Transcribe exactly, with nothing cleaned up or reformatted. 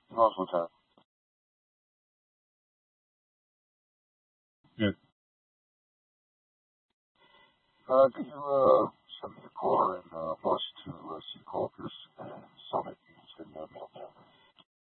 No, scusa. Mm. Uh, can you uh, send me a call and uh, boss